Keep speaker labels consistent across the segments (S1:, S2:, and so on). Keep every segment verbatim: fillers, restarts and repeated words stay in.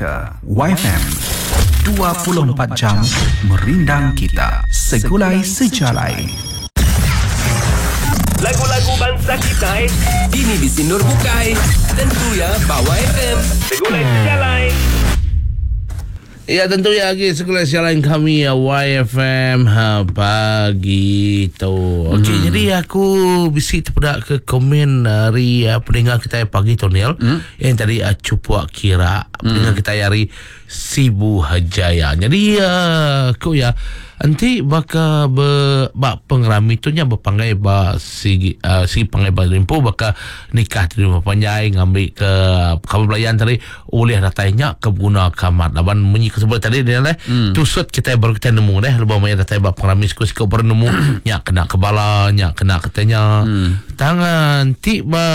S1: Melaka, Y F M dua puluh empat jam merindang kita, segulai sejalai.
S2: Lagu-lagu bangsa kita eh, ini disindur bukai. Tentu ya bawa F M segulai sejalai.
S3: Ya tentu ya lagi sekolah siaran kami ya Y F M ha, pagi tu. Okey, hmm. jadi aku bisik terpedak ke komen dari uh, pendengar kita pagi tu Nil. Hmm? Yang tadi uh, Cupuak Kira pendengar hmm. kita hari Sibu Hajaya. Jadi uh, aku ya nanti baka be bak pengrami tu nya berpanggai ba si uh, si pangai ba limpo baka nikah di rumah panjai ngambil ke kabel belayan tadi oleh datanya ke guna kamar laban menyi sebut tadi dia leh hmm. tusut kita baru kita nemu deh lebih banyak datanya ba pengrami siku-siku baru nemu nya kena kepala nya kena katanya hmm. tangan ti ba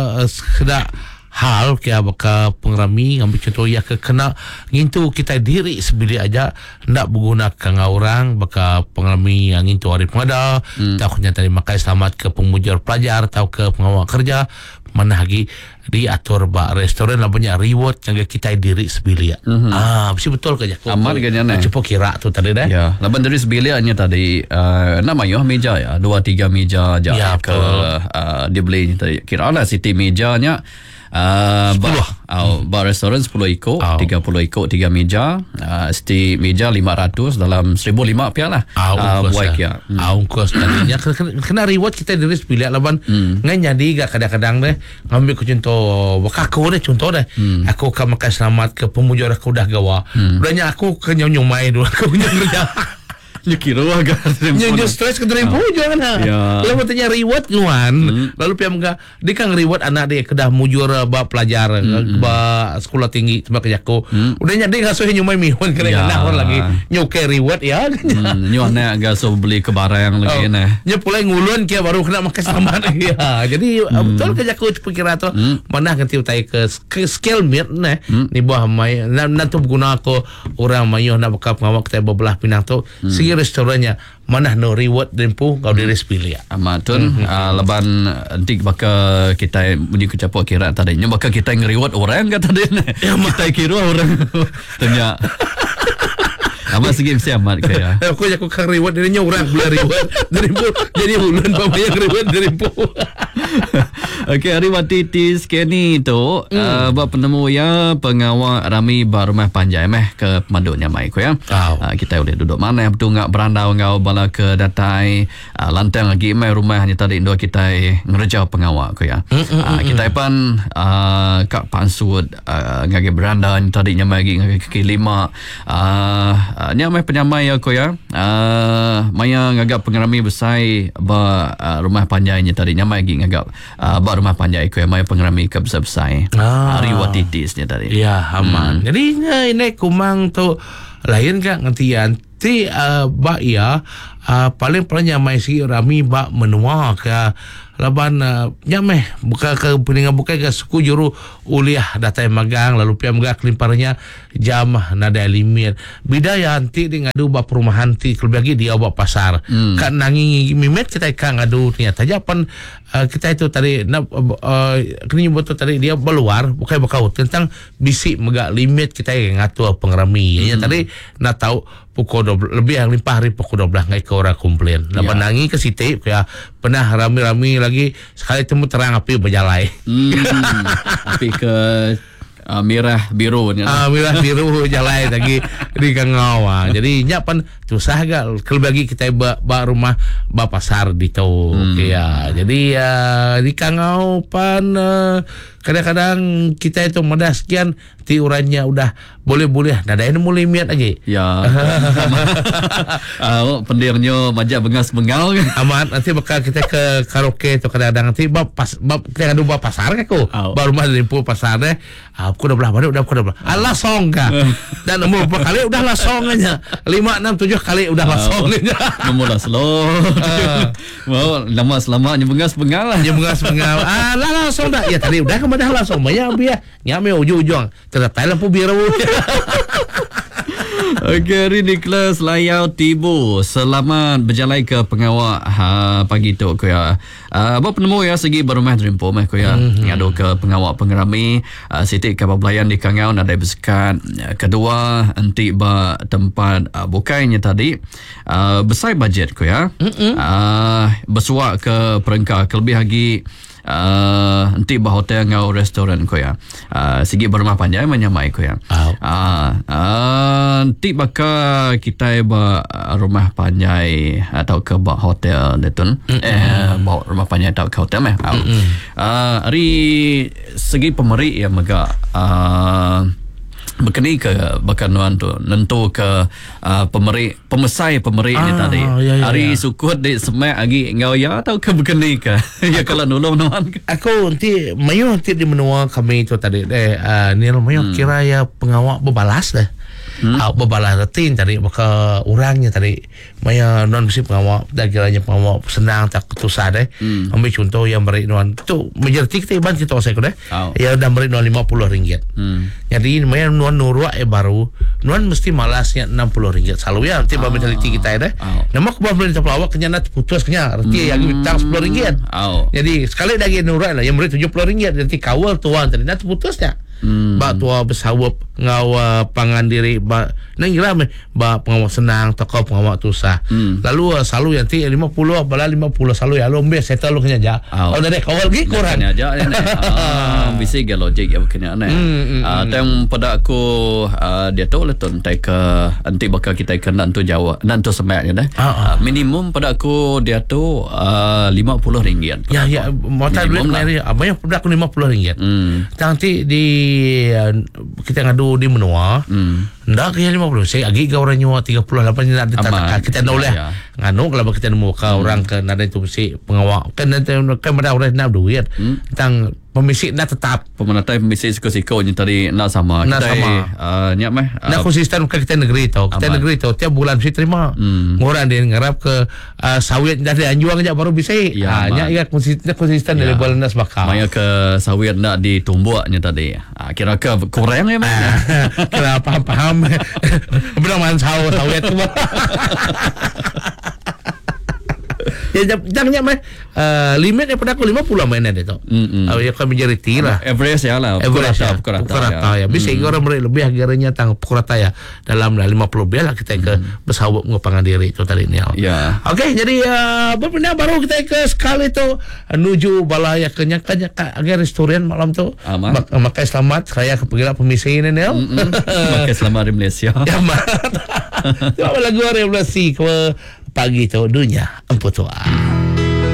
S3: sedak hal kaya baka pengrami ngambil contoh ya ke kena ngintu kita diri sebili aja ndak menggunakan orang baka pengrami yang ngintu hari pengada hmm. takutnya tadi makai selamat ke pemujur pelajar atau ke pengawal kerja mana lagi diatur ba restoran lah banyak reward yang kita diri sebili ya mm-hmm. ah mesti betul ke jak
S4: amat kan ya
S3: cuba kira tu tadi dah
S4: ya laban dari sebili nya tadi uh, namanya meja ya dua tiga meja aja ya, ke uh, dia beli tadi kira lah city mejanya Uh, bar, uh, bar restoran sepuluh ikut oh. tiga puluh ikut tiga meja uh, seti meja lima ratus dalam seribu lima rupiah lah
S3: uh,
S4: buat ya
S3: hmm. ongkos tadinya kena, kena reward kita diri sepilihan laban hmm. ngan jadi gak kadang-kadang deh ngambil ke contoh aku deh contoh deh hmm. aku akan makan selamat ke pemujur aku dah gawa hmm. udahnya aku ke nyong-nyomai dulu aku kerja
S4: you kira agak
S3: yang stress ke dari pun jangan ha ya. Lalu tanya reward nuan hmm. lalu pihak muka dia kan reward anak dia kedah mujur ba pelajar hmm. ba sekolah tinggi cuma kerjaku hmm. udahnya dia ngasuh nyumai mihun kena ya. Anak lagi nyukai reward ya
S4: hmm. nyu anak ngasuh beli ke barang lagi oh. Nah
S3: nyu pulai ngulun kia baru kena makan selamat ya jadi hmm. betul kerjaku cepat kira tu hmm. mana ganti utai ke skill meet nah hmm. ni buah mai nanti guna aku orang mayuh nak bekap ngawak kita bebelah pinang tu hmm. restorannya mana no reward dempu kau diri pilih ya
S4: amatun mm-hmm. uh, leban antik baka kita bunyi kecapok kira tadinya baka kita nge-reward orang kata dia ya, kita kira orang tanya amat segi mesti amat kaya
S3: aku aku kan reward dirinya orang pula reward deripu jadi ulun banyak reward deripu.
S4: Okey, hari waktu tis kini tu hmm. uh, buat penemu ya pengawal rami bar rumah panjai meh ke pemaduknya mai ko ya. Oh. Uh, kita boleh duduk mana betul ngak berandau ngau bala ke datai uh, lantang lagi mai rumah hanya tadi dua kita ngerja pengawal ko ya. Mm, mm, uh, kita pan uh, kak pansud uh, ngage berandau tadi nyamai lagi ngage kaki lima uh, uh, nya mai penyamai ya ko ya. Uh, maya ngagap pengerami besai ba uh, rumah panjainya tadi nyamai lagi ngagap uh, ba rumah panjai ko mai pengerami ke besar-besar ah. Hari watitisnya tadi
S3: ya aman hmm. Jadi ini kumang tu lain kan ngantian ti uh, ba ya uh, paling paling mai si rami ba menua ke laban uh, nyameh buka ke peningan buka ke suku juru uliah data magang lalu pihak magang kelimparnya jam nada limit bidaya anti di ngadu ba perumahan ti lebih lagi dia bawa pasar hmm. kan nangi mimet kita kan ngadu ternyata japan uh, kita itu tadi nak uh, kini betul tadi dia keluar bukan bakau tentang bisik megak limit kita yang ngatur pengerami hmm. ya tadi nak tahu pukul dua belas lebih yang limpah hari pukul dua belas ngai ke orang komplain laban ya. Nangi ke siti ya pernah rami-rami lagi sekali temu terang api berjalai
S4: hmm. api ke uh, merah biru ni
S3: ah merah biru jalai lagi di kangawa jadi nyapan susah gak kalau bagi kita ba, ba rumah ba pasar di tu hmm. ya jadi uh, di kangau pan uh, kadang-kadang kita itu medah sekian ti urannya udah boleh-boleh dah ada mulai miat lagi
S4: ya uh, pendirnya majak bengas bengal
S3: amat nanti bakal kita ke karaoke tu kadang-kadang nanti bab pas bab kita ngadu bab pasar ke aku oh. Baru rumah dari pul pasar deh aku udah belah mana udah aku udah belah Allah song ka dan umur berapa kali udah lah song aja lima enam tujuh kali udah lah song aja
S4: nomor lah slow mau lama selamanya bengas bengal lah
S3: ya bengas bengal ah lah langsung dah ya tadi udah dah langsung banyak biar nyame ujung-ujung ternyata lampu biru
S4: Okey, hari Nicholas Layau Tibu. Selamat berjalan ke pengawal ha, pagi tu ko ya. Uh, apa penemu ya segi berumah Dreampo meh ko ya. Mm-hmm. Ngado ke pengawal pengerami uh, Siti kapal pelayan di Kangau nadai bersekat. Kedua enti ba tempat uh, bukainya tadi uh, besar bajet ko ya. Mm-hmm. Uh, bersuak ke perengkah kelebih lagi Uh, nanti bah hotel ngau restoran ko ya. Uh, segi berumah panjang menyamai ko ya.
S3: Oh.
S4: Uh, uh, nanti baka kita ba rumah panjang atau ke bah hotel detun. Mm-hmm. Eh bawa rumah panjang atau ke hotel meh. Mm-hmm. Uh, hari segi pemeri ya mega uh, berkeni ke bahkan nuan tu nentu ke uh, pemeri pemesai pemeri ah, ni tadi ya, ya, hari ya. Sukut di semak lagi ngau ya atau ke berkeni ke ya kalau nolong nuan ke
S3: aku nanti mayu nanti di menua kami tu tadi deh uh, ni mayu hmm. kira ya pengawal berbalas deh. Hmm. Uh, berbalas retin tadi maka orangnya tadi maya non mesti pengawal dah kiranya pengawal senang tak ketusah deh. Hmm. Ambil contoh yang beri non tu majoriti kita iban kita osai ko deh. Oh. Ya dah beri non lima puluh ringgit. Hmm. Jadi maya nuan nurwa eh baru nuan mesti malasnya enam puluh ringgit selalu ya nanti oh. mentaliti kita deh. Oh. Nama aku beli pelawak kena nak putus kena reti hmm. yang bintang sepuluh ringgit. Oh. Jadi sekali lagi nurwa lah yang beri tujuh puluh ringgit jadi kawal tuan tadi nak putusnya. Hmm. Ba tua bersawap ngawa pangan diri ba nang gira me ba pengawal senang tokoh pengawal tusah. Hmm. Lalu uh, selalu yanti lima puluh bala lima puluh selalu ya lombe settle lu kenya ja. Oh dari kawal gi kurang.
S4: Kenya ja ne. Ah bisa ge logik ya kenya ne. Ah tem pada aku uh, dia tu letun tai ke anti bakal kita kena tu Jawa nantu semaknya dah. Uh, minimum pada aku dia tu uh, lima puluh ringgit.
S3: Ya ya motor duit mari abang pada aku lima puluh ringgit. Hmm. Nanti di kita ngadu di menua hmm. ndak kaya lima puluh saya agi ke orang nyawa tiga puluh lapan nak ditatakan kita noleh ya, ya. Nganu kalau kita nemu ke hmm. orang ke nada itu si pengawal kan nanti kan ada orang nak duit hmm. tentang pemisi nak tetap
S4: pemerintah pemisi siko-siko ni tadi nak sama
S3: nak
S4: kita
S3: sama
S4: uh, nyak meh uh,
S3: nak konsisten ke kita negeri tau kita aman. Negeri tau tiap bulan mesti terima hmm. orang dia ngarap ke uh, sawit dari anjuang aja baru bisa ya, nyak ya konsisten konsisten ya. Dari bulan nas bakal
S4: maya ke sawit nak ditumbuknya tadi uh, kira ke kurang ya meh
S3: kira paham-paham benar man saw sawit tu ya jangan mah uh, limit daripada aku lima puluh mainan itu. Mm-hmm. Uh, ya kan majoriti lah.
S4: Average ya lah.
S3: Average ya. Pukurata ya. Bisa mm-hmm. orang mereka lebih agaranya tang pukurata ya dalam lima puluh biar lah kita ke mm-hmm. bersawap ngapangan diri itu tadi ni. Ya. Okey jadi uh, berpindah baru kita ke sekali tu menuju balaya kenyakanya agar restoran malam tu. Mak- makai selamat saya kepegila pemisi ini ni.
S4: Mm-hmm. Makai selamat di Malaysia.
S3: Ya mat. Tu lagu revolusi ke pagi tu dunia empat tua.